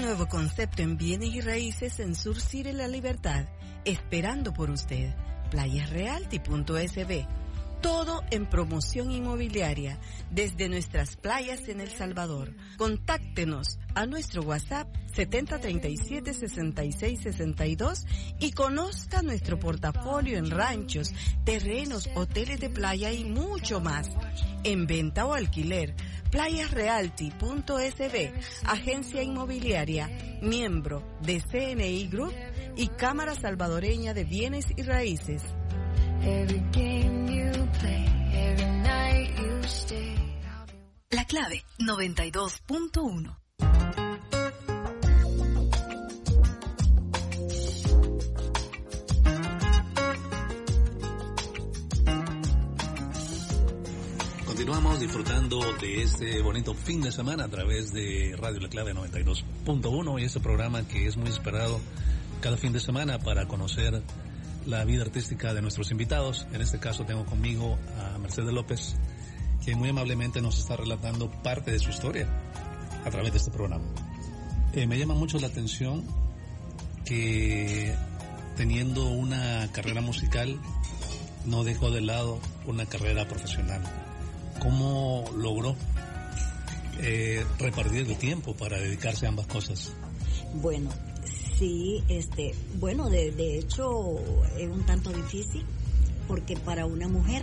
nuevo concepto en bienes y raíces en Surcire La Libertad, esperando por usted. Playasrealty.sb. Todo en promoción inmobiliaria desde nuestras playas en El Salvador. Contáctenos a nuestro WhatsApp 7037-6662 y conozca nuestro portafolio en ranchos, terrenos, hoteles de playa y mucho más. En venta o alquiler, playasrealty.sb, agencia inmobiliaria, miembro de CNI Group y Cámara Salvadoreña de Bienes y Raíces. La clave 92.1. Continuamos disfrutando de este bonito fin de semana a través de Radio La Clave 92.1 y este programa que es muy esperado cada fin de semana para conocer la vida artística de nuestros invitados. En este caso tengo conmigo a Mercedes López, que muy amablemente nos está relatando parte de su historia a través de este programa. Me llama mucho la atención que teniendo una carrera musical no dejó de lado una carrera profesional. ¿Cómo logró repartir el tiempo para dedicarse a ambas cosas? Bueno, sí, de hecho es un tanto difícil porque para una mujer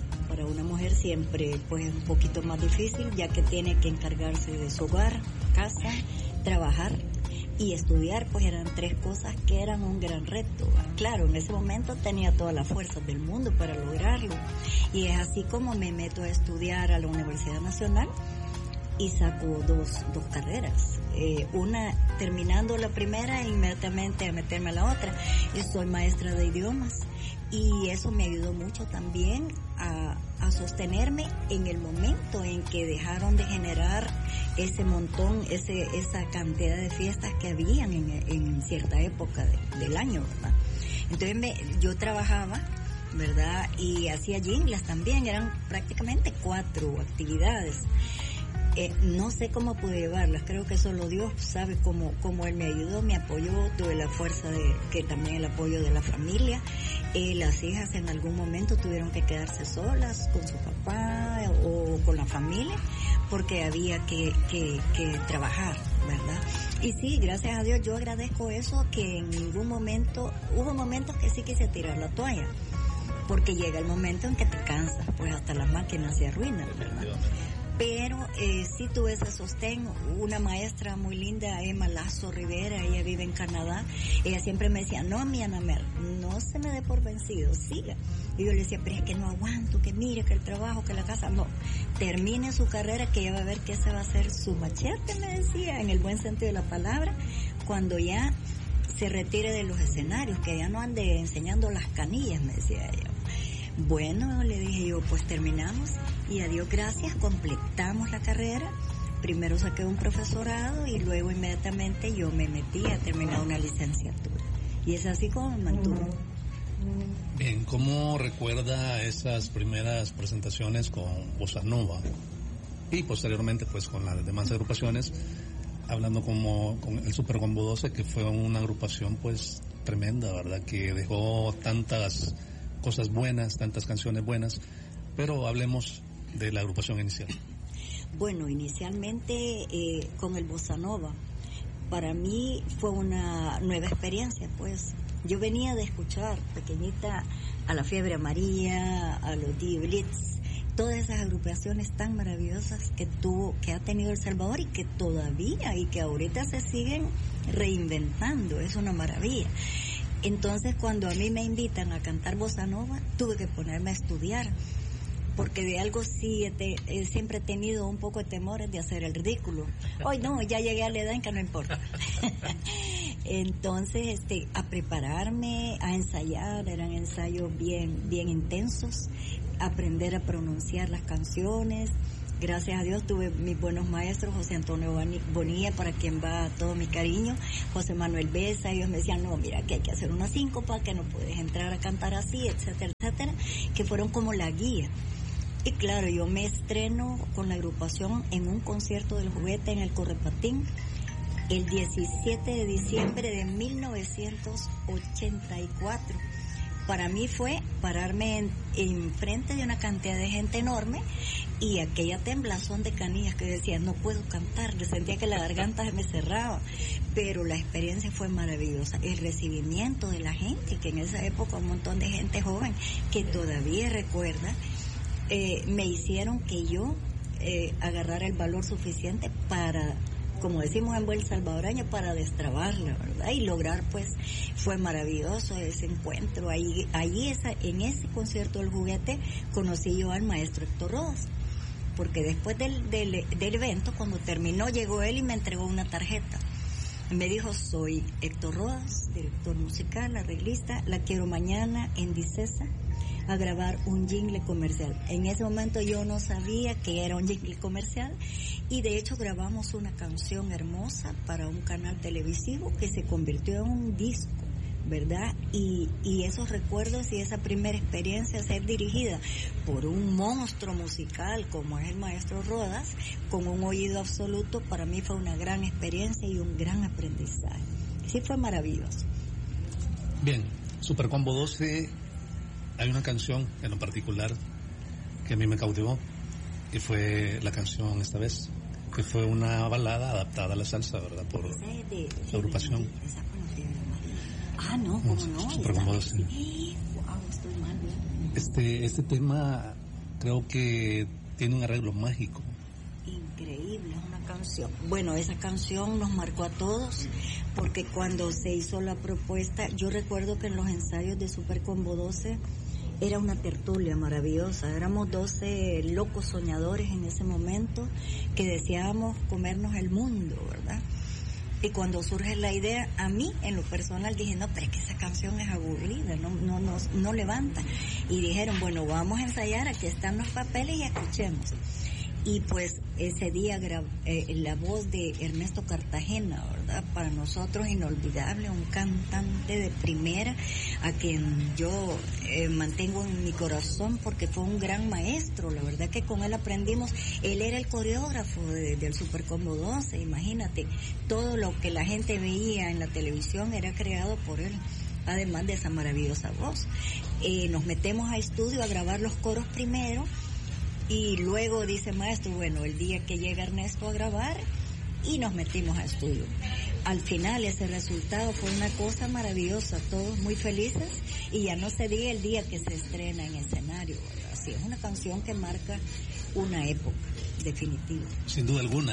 siempre pues es un poquito más difícil, ya que tiene que encargarse de su hogar, casa, trabajar y estudiar, pues eran tres cosas que eran un gran reto. Claro, en ese momento tenía todas las fuerzas del mundo para lograrlo y es así como me meto a estudiar a la Universidad Nacional y saco dos carreras. Una, terminando la primera, inmediatamente a meterme a la otra. Yo soy maestra de idiomas y eso me ayudó mucho también a sostenerme en el momento en que dejaron de generar ese montón, esa cantidad de fiestas que habían en cierta época del año, ¿verdad? Entonces yo trabajaba, ¿verdad? Y hacía jingles también, eran prácticamente 4 actividades. No sé cómo pude llevarlas, creo que solo Dios sabe cómo Él me ayudó, me apoyó, tuve la fuerza que también el apoyo de la familia. Las hijas en algún momento tuvieron que quedarse solas con su papá o con la familia porque había que trabajar, ¿verdad? Y sí, gracias a Dios yo agradezco eso, que en ningún momento, hubo momentos que sí quise tirar la toalla, porque llega el momento en que te cansas, pues hasta las máquinas se arruinan, ¿verdad? Pero sí tuve ese sostén. Una maestra muy linda, Emma Lazo Rivera, ella vive en Canadá, ella siempre me decía, no, mi Anamer, no se me dé por vencido, siga. Y yo le decía, pero es que no aguanto, que mire, que el trabajo, que la casa, no, termine su carrera, que ella va a ver que ese va a ser su machete, me decía, en el buen sentido de la palabra, cuando ya se retire de los escenarios, que ya no ande enseñando las canillas, me decía ella. Bueno, le dije yo, pues terminamos y a Dios gracias, completamos la carrera. Primero saqué un profesorado y luego inmediatamente yo me metí a terminar una licenciatura. Y es así como me mantuve. Bien, ¿cómo recuerda esas primeras presentaciones con Bossa Nova? Y posteriormente pues con las demás agrupaciones, hablando con el Super Combo 12, que fue una agrupación pues tremenda, ¿verdad? Que dejó tantas cosas buenas, tantas canciones buenas, pero hablemos de la agrupación inicial. Bueno, inicialmente con el Bossa Nova, para mí fue una nueva experiencia, pues yo venía de escuchar pequeñita a la Fiebre Amarilla, a los D-Blitz, todas esas agrupaciones tan maravillosas que ha tenido El Salvador y que todavía y que ahorita se siguen reinventando, es una maravilla. Entonces, cuando a mí me invitan a cantar Bossa Nova, tuve que ponerme a estudiar, porque de algo sí siempre he tenido un poco de temores de hacer el ridículo. Hoy no, ya llegué a la edad en que no importa. Entonces, a prepararme, a ensayar, eran ensayos bien intensos, aprender a pronunciar las canciones. Gracias a Dios tuve mis buenos maestros, José Antonio Bonilla, para quien va todo mi cariño, José Manuel Besa. Ellos me decían, no, mira, que hay que hacer una síncopa, que no puedes entrar a cantar así, etcétera, etcétera, que fueron como la guía. Y claro, yo me estreno con la agrupación en un concierto del Juguete en el Correpatín, el 17 de diciembre de 1984. Para mí fue pararme en frente de una cantidad de gente enorme y aquella temblazón de canillas que decía, no puedo cantar, sentía que la garganta se me cerraba, pero la experiencia fue maravillosa. El recibimiento de la gente, que en esa época un montón de gente joven que todavía recuerda, me hicieron que yo agarrara el valor suficiente para, como decimos en buen salvadoreño, para destrabarla, ¿verdad? Y lograr, pues, fue maravilloso ese encuentro. Allí en ese concierto del juguete, conocí yo al maestro Héctor Rodas, porque después del evento, cuando terminó, llegó él y me entregó una tarjeta. Me dijo, soy Héctor Rodas, director musical, arreglista, la quiero mañana en Dicesa a grabar un jingle comercial. En ese momento yo no sabía que era un jingle comercial y de hecho grabamos una canción hermosa para un canal televisivo que se convirtió en un disco, ¿verdad? Y esos recuerdos y esa primera experiencia, ser dirigida por un monstruo musical como es el maestro Rodas, con un oído absoluto, para mí fue una gran experiencia y un gran aprendizaje. Sí, fue maravilloso. Bien, Super Combo 12, hay una canción en lo particular que a mí me cautivó, que fue la canción esta vez, que fue una balada adaptada a la salsa, ¿verdad? Por la agrupación. No, ¿cómo no? Super Combo 12. Sí, wow, estoy mal. Este tema creo que tiene un arreglo mágico. Increíble, es una canción. Bueno, esa canción nos marcó a todos, porque cuando se hizo la propuesta, yo recuerdo que en los ensayos de Super Combo 12 era una tertulia maravillosa. Éramos 12 locos soñadores en ese momento que deseábamos comernos el mundo, ¿verdad? Y cuando surge la idea, a mí en lo personal dije, no, pero es que esa canción es aburrida, no levanta. Y dijeron, bueno, vamos a ensayar, aquí están los papeles y escuchemos. Y pues ese día la voz de Ernesto Cartagena, ¿verdad? Para nosotros inolvidable, un cantante de primera a quien yo mantengo en mi corazón porque fue un gran maestro. La verdad que con él aprendimos. Él era el coreógrafo del Super Combo 12, imagínate, todo lo que la gente veía en la televisión era creado por él, además de esa maravillosa voz. Nos metemos a estudio a grabar los coros primero. Y luego dice maestro, bueno, el día que llega Ernesto a grabar, y nos metimos a estudio. Al final ese resultado fue una cosa maravillosa, todos muy felices, y ya no se diga el día que se estrena en escenario, ¿verdad? Sí, es una canción que marca una época, definitiva. Sin duda alguna.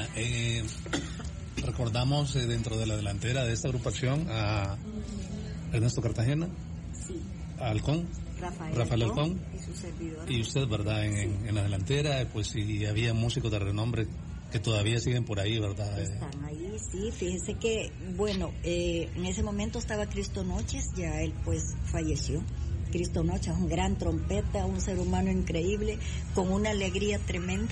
Recordamos dentro de la delantera de esta agrupación a Ernesto Cartagena, sí, a Halcón, Rafael Halcón y su servidor. Y usted, ¿verdad? En la delantera, pues sí, había músicos de renombre que todavía siguen por ahí, ¿verdad? Están ahí, sí, fíjense que, bueno, en ese momento estaba Cristo Noches, ya él pues falleció. Cristo Noches, un gran trompeta, un ser humano increíble, con una alegría tremenda.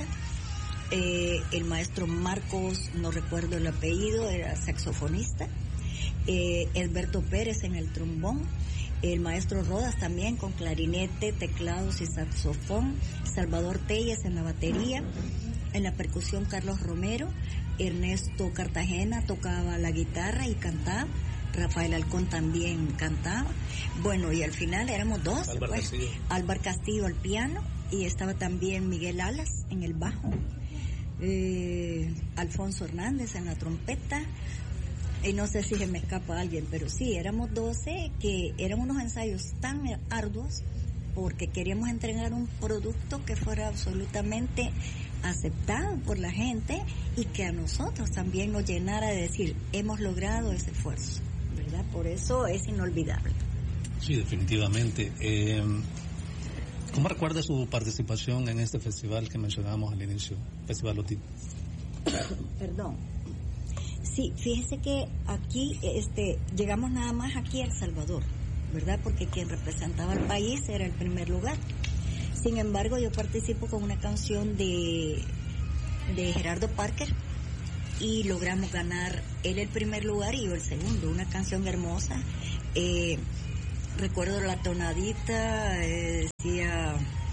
El maestro Marcos, no recuerdo el apellido, era saxofonista. Alberto Pérez en el trombón. El maestro Rodas también con clarinete, teclados y saxofón. Salvador Telles en la batería. En la percusión Carlos Romero. Ernesto Cartagena tocaba la guitarra y cantaba. Rafael Halcón también cantaba. Bueno, y al final éramos dos. Álvaro Castillo al piano. Y estaba también Miguel Alas en el bajo. Alfonso Hernández en la trompeta. Y no sé si se me escapa alguien, pero sí, éramos 12, que eran unos ensayos tan arduos porque queríamos entregar un producto que fuera absolutamente aceptado por la gente y que a nosotros también nos llenara de decir, hemos logrado ese esfuerzo, ¿verdad? Por eso es inolvidable. Sí, definitivamente. ¿Cómo recuerda su participación en este festival que mencionábamos al inicio, Festival OTI? Perdón. Sí, fíjese que aquí llegamos nada más aquí a El Salvador, ¿verdad? Porque quien representaba al país era el primer lugar. Sin embargo, yo participo con una canción de Gerardo Parker y logramos ganar él el primer lugar y yo el segundo. Una canción hermosa. Recuerdo la tonadita, decía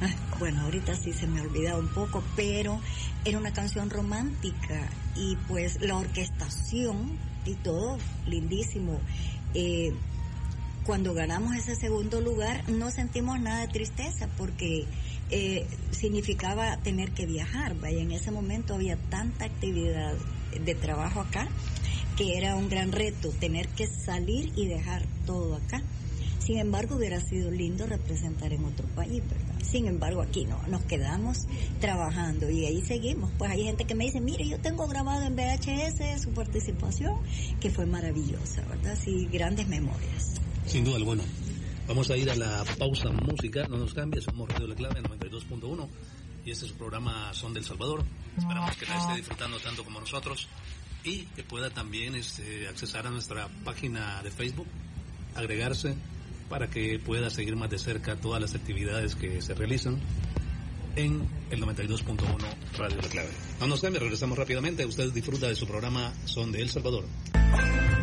Bueno, ahorita sí se me ha olvidado un poco, pero era una canción romántica y pues la orquestación y todo, lindísimo. Cuando ganamos ese segundo lugar no sentimos nada de tristeza porque significaba tener que viajar. Vaya, en ese momento había tanta actividad de trabajo acá que era un gran reto tener que salir y dejar todo acá. Sin embargo, hubiera sido lindo representar en otro país, ¿verdad? Sin embargo, aquí no, nos quedamos trabajando y ahí seguimos. Pues hay gente que me dice, mire, yo tengo grabado en VHS su participación, que fue maravillosa, ¿verdad? Sí, grandes memorias. Sin duda alguna. Vamos a ir a la pausa musical, no nos cambie, somos Radio La Clave 92.1 y este es su programa Son del Salvador. Esperamos que la esté disfrutando tanto como nosotros y que pueda también accesar a nuestra página de Facebook, agregarse para que pueda seguir más de cerca todas las actividades que se realizan en el 92.1 Radio La Clave. No nos cambie, regresamos rápidamente. Usted disfruta de su programa Son de El Salvador.